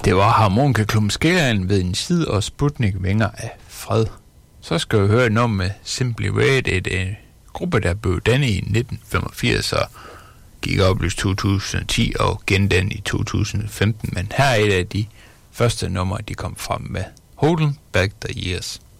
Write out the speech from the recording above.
Det var harmonikaklubben Skæren ved en side og Sputnik Vinger af Fred. Så skal vi høre et nummer med Simply Red, et gruppe, der blev dannet i 1985 og gik opløst 2010 og gendannet i 2015. Men her er et af de første numre, de kom frem med. Holding Back the Years.